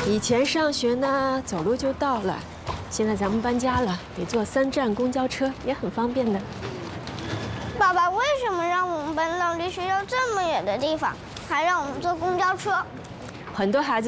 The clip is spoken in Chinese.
以前上学呢，走路就到了，现在咱们搬家了，得坐3站公交车，也很方便的。 爸爸为什么让我们搬到离学校这么远的地方，还让我们坐公交车？ 很多孩子